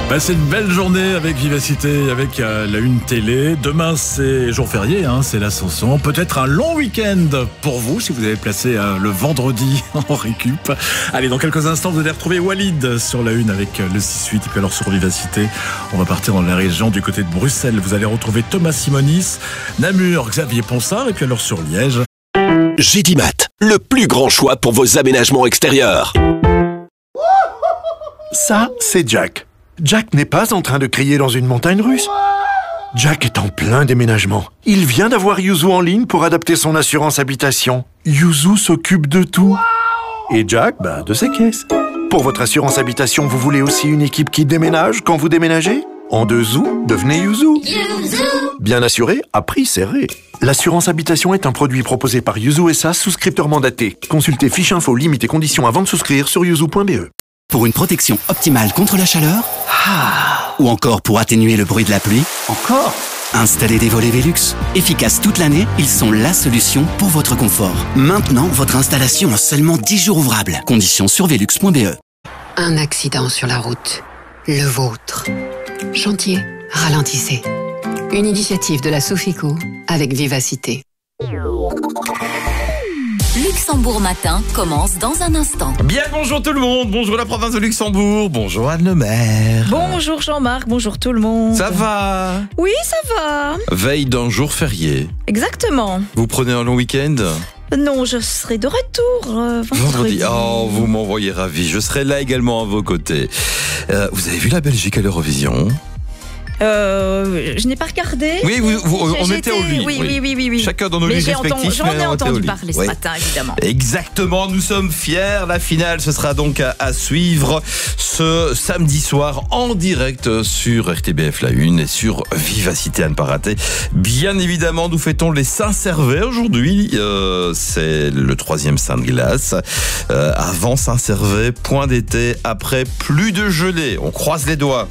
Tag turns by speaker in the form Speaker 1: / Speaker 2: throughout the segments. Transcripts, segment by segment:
Speaker 1: C'est une belle journée avec Vivacité, avec la une télé. Demain, c'est jour férié, c'est l'Ascension. Peut-être un long week-end pour vous, si vous avez placé le vendredi en récup. Allez, dans quelques instants, vous allez retrouver Walid sur la une avec le 6-8. Et puis alors sur Vivacité, on va partir dans la région du côté de Bruxelles. Vous allez retrouver Thomas Simonis, Namur, Xavier Ponsard. Et puis alors sur Liège.
Speaker 2: Gédimat, le plus grand choix pour vos aménagements extérieurs.
Speaker 3: Ça, c'est Jack. Jack n'est pas en train de crier dans une montagne russe. Jack est en plein déménagement. Il vient d'avoir Yuzu en ligne pour adapter son assurance habitation. Yuzu s'occupe de tout. Et Jack, de ses caisses. Pour votre assurance habitation, vous voulez aussi une équipe qui déménage quand vous déménagez ? En 2 zou, devenez Yuzu. Bien assuré, à prix serré. L'assurance habitation est un produit proposé par Yuzu SA, souscripteur mandaté. Consultez fiche info, limites et conditions avant de souscrire sur yuzu.be.
Speaker 4: Pour une protection optimale contre la chaleur, ou encore pour atténuer le bruit de la pluie, installez des volets Velux. Efficaces toute l'année, ils sont la solution pour votre confort. Maintenant, votre installation en seulement 10 jours ouvrables. Conditions sur velux.be.
Speaker 5: Un accident sur la route. Le vôtre. Chantier, ralentissez. Une initiative de la Sofico avec Vivacité.
Speaker 6: Luxembourg Matin commence dans un instant.
Speaker 7: Bien bonjour tout le monde, bonjour la province de Luxembourg, bonjour Anne Lemaire.
Speaker 8: Bonjour Jean-Marc, bonjour tout le monde.
Speaker 7: Ça va ?
Speaker 8: Oui, ça va.
Speaker 7: Veille d'un jour férié.
Speaker 8: Exactement.
Speaker 7: Vous prenez un long week-end ?
Speaker 8: Non, je serai de retour vendredi.
Speaker 7: Oh, vous m'envoyez ravi, je serai là également à vos côtés. Vous avez vu la Belgique à l'Eurovision ?
Speaker 8: Je n'ai pas regardé.
Speaker 7: Oui, on était au lit.
Speaker 8: Oui.
Speaker 7: Chacun dans nos lits respectifs.
Speaker 8: J'en ai entendu parler ce matin, évidemment.
Speaker 7: Exactement, nous sommes fiers. La finale, ce sera donc à suivre ce samedi soir en direct sur RTBF La Une et sur Vivacité à ne pas rater. Bien évidemment, nous fêtons les Saint-Servais aujourd'hui. C'est le 3e Saint de glace. Avant Saint-Servais, point d'été. Après, plus de gelée. On croise les doigts.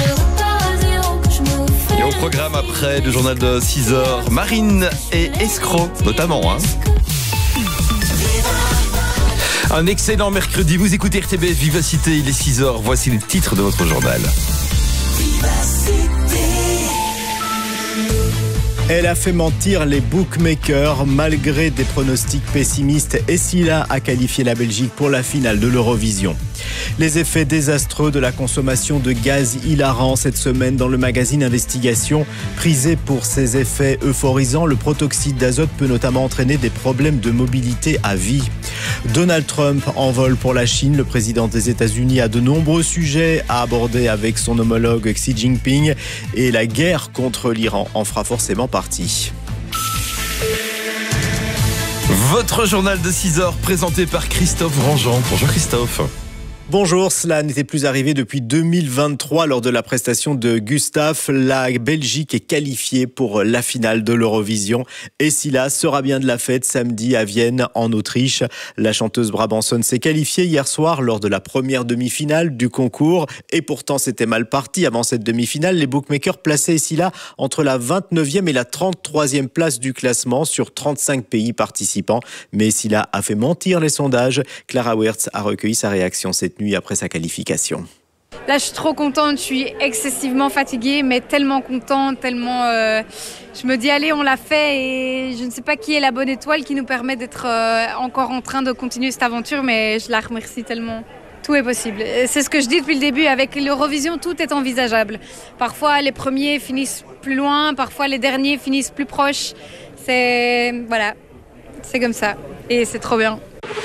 Speaker 7: Et au programme après le journal de 6h, Marine et Escroc notamment. Un excellent mercredi, vous écoutez RTBF Vivacité, il est 6h, voici le titre de votre journal.
Speaker 9: Elle a fait mentir les bookmakers malgré des pronostics pessimistes. Essila a qualifié la Belgique pour la finale de l'Eurovision. Les effets désastreux de la consommation de gaz hilarant cette semaine dans le magazine Investigation. Prisé pour ses effets euphorisants, le protoxyde d'azote peut notamment entraîner des problèmes de mobilité à vie. Donald Trump en vol pour la Chine. Le président des États-Unis a de nombreux sujets à aborder avec son homologue Xi Jinping et la guerre contre l'Iran en fera forcément partie.
Speaker 7: Votre journal de 6h présenté par Christophe Grandjean. Bonjour Christophe.
Speaker 9: Bonjour, cela n'était plus arrivé depuis 2023 lors de la prestation de Gustave. La Belgique est qualifiée pour la finale de l'Eurovision. Et Essila sera bien de la fête samedi à Vienne, en Autriche. La chanteuse brabançonne s'est qualifiée hier soir lors de la première demi-finale du concours. Et pourtant, c'était mal parti avant cette demi-finale. Les bookmakers plaçaient Essila entre la 29e et la 33e place du classement sur 35 pays participants. Mais Essila a fait mentir les sondages. Clara Wertz a recueilli sa réaction cette nuit après sa qualification.
Speaker 10: Là, je suis trop contente, je suis excessivement fatiguée, mais tellement contente, tellement... je me dis, allez, on l'a fait et je ne sais pas qui est la bonne étoile qui nous permet d'être encore en train de continuer cette aventure, mais je la remercie tellement. Tout est possible. C'est ce que je dis depuis le début, avec l'Eurovision, tout est envisageable. Parfois, les premiers finissent plus loin, parfois les derniers finissent plus proches. Voilà, c'est comme ça et c'est trop bien.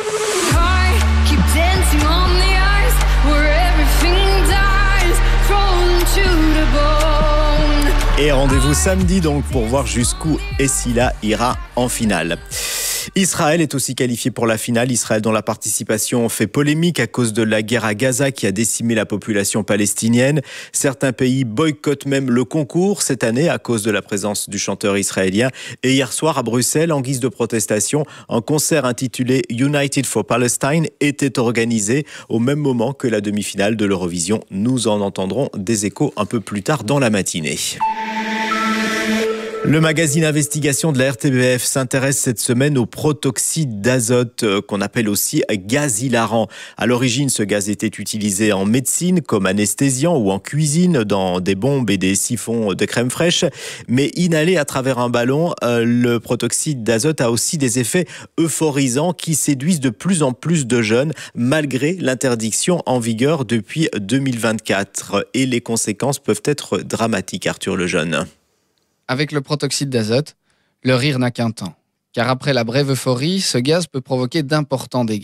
Speaker 9: Et rendez-vous samedi donc pour voir jusqu'où Essila ira en finale. Israël est aussi qualifié pour la finale. Israël dont la participation fait polémique à cause de la guerre à Gaza qui a décimé la population palestinienne. Certains pays boycottent même le concours cette année à cause de la présence du chanteur israélien. Et hier soir à Bruxelles, en guise de protestation, un concert intitulé United for Palestine était organisé au même moment que la demi-finale de l'Eurovision. Nous en entendrons des échos un peu plus tard dans la matinée. Le magazine Investigation de la RTBF s'intéresse cette semaine au protoxyde d'azote, qu'on appelle aussi gaz hilarant. À l'origine, ce gaz était utilisé en médecine comme anesthésiant ou en cuisine dans des bombes et des siphons de crème fraîche. Mais inhalé à travers un ballon, le protoxyde d'azote a aussi des effets euphorisants qui séduisent de plus en plus de jeunes, malgré l'interdiction en vigueur depuis 2024. Et les conséquences peuvent être dramatiques, Arthur Lejeune.
Speaker 11: Avec le protoxyde d'azote, le rire n'a qu'un temps. Car après la brève euphorie, ce gaz peut provoquer d'importants dégâts.